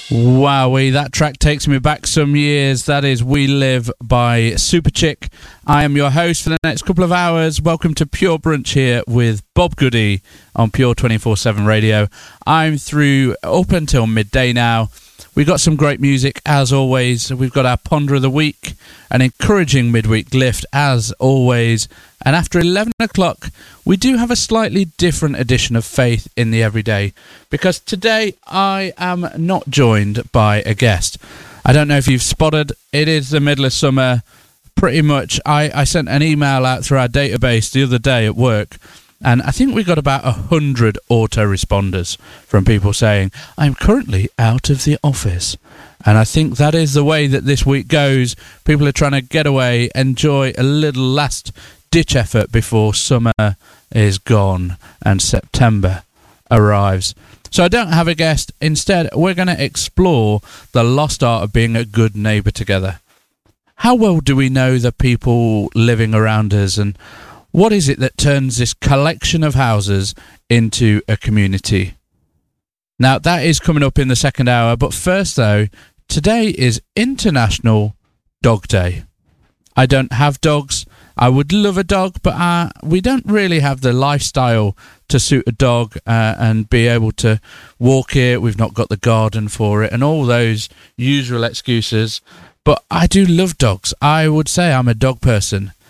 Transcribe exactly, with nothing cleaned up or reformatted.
Wowee, that track takes me back some years. That is We Live by Superchick. I am your host for the next couple of hours. Welcome to Pure Brunch here with Bob Goody on Pure twenty-four seven Radio. I'm through up until midday now. We've got some great music as always. We've got our Ponder of the Week, an encouraging midweek lift as always. And after eleven o'clock, we do have a slightly different edition of Faith in the Everyday, because today I am not joined by a guest. I don't know if you've spotted, it is the middle of summer. Pretty much, I, I sent an email out through our database the other day at work, and I think we got about a hundred autoresponders from people saying, I'm currently out of the office. And I think that is the way that this week goes. People are trying to get away, enjoy a little last ditch effort before summer is gone and September arrives. So I don't have a guest. Instead, we're going to explore the lost art of being a good neighbour together. How well do we know the people living around us, and what is it that turns this collection of houses into a community? Now, that is coming up in the second hour, but first though, today is International Dog Day. I don't have dogs. I would love a dog, but uh, we don't really have the lifestyle to suit a dog uh, and be able to walk it. We've not got the garden for it and all those usual excuses. But I do love dogs. I would say I'm a dog person.